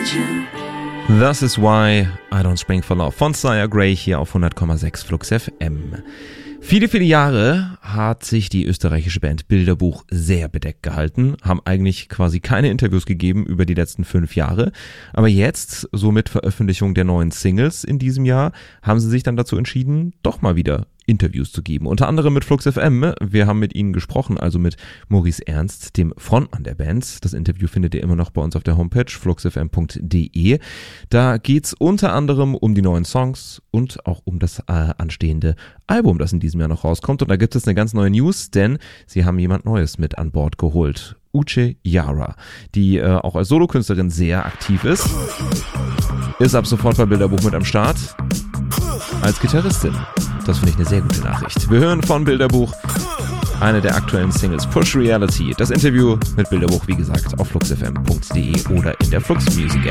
This is why I don't spring for love von Sire Grey hier auf 100,6 Flux FM. Viele, viele Jahre hat sich die österreichische Band Bilderbuch sehr bedeckt gehalten, haben eigentlich quasi keine Interviews gegeben über die letzten 5 Jahre. Aber jetzt, so mit Veröffentlichung der neuen Singles in diesem Jahr, haben sie sich dann dazu entschieden, doch mal wieder Interviews zu geben. Unter anderem mit Flux FM. Wir haben mit ihnen gesprochen, also mit Maurice Ernst, dem Frontmann der Band. Das Interview findet ihr immer noch bei uns auf der Homepage fluxfm.de. Da geht's unter anderem um die neuen Songs und auch um das anstehende Album, das in diesem Jahr noch rauskommt. Und da gibt es eine ganz neue News, denn sie haben jemand Neues mit an Bord geholt. Uche Yara, die auch als Solokünstlerin sehr aktiv ist. Ist ab sofort bei Bilderbuch mit am Start. Als Gitarristin. Das finde ich eine sehr gute Nachricht. Wir hören von Bilderbuch eine der aktuellen Singles, Push Reality. Das Interview mit Bilderbuch, wie gesagt, auf fluxfm.de oder in der Flux Music App.